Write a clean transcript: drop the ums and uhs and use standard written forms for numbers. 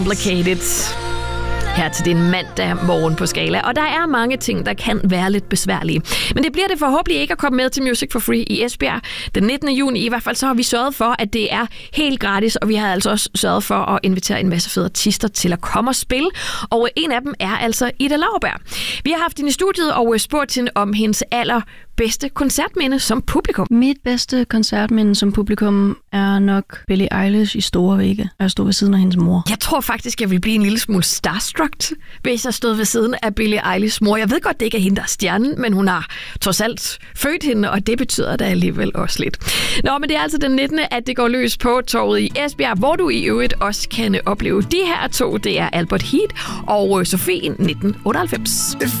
Complicated. Her til din mandag morgen på Skala. Og der er mange ting, der kan være lidt besværlige. Men det bliver det forhåbentlig ikke at komme med til Music for Free i Esbjerg. Den 19. juni i hvert fald, så har vi sørget for, at det er helt gratis. Og vi har altså også sørget for at invitere en masse fede artister til at komme og spille. Og en af dem er altså Ida Lauerberg. Vi har haft hende i studiet og spurgt hende om hendes allerbedste koncertminde som publikum. Mit bedste koncertminde som publikum er nok Billie Eilish i Store Vægge. Jeg stod ved siden af hendes mor. Jeg tror faktisk, jeg vil blive en lille smule starstruck, hvis jeg stod ved siden af Billie Eilishs mor. Jeg ved godt, det ikke er hende, der er stjernen, men hun har trods alt født hende, og det betyder da alligevel også lidt. Nå, men det er altså den 19. at det går løs på torvet i Esbjerg, hvor du i øvrigt også kan opleve de her to. Det er Albert Heat og Sofie 1998.